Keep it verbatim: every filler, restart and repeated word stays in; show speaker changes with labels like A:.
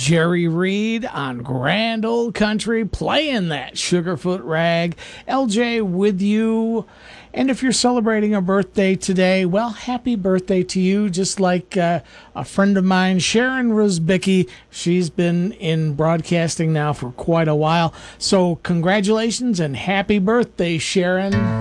A: Jerry Reed on Grand Old Country playing that Sugarfoot Rag. L J with you. And if you're celebrating a birthday today, well, happy birthday to you. Just like uh, a friend of mine, Sharon Rosbicki. She's been in broadcasting now for quite a while. So congratulations and happy birthday, Sharon.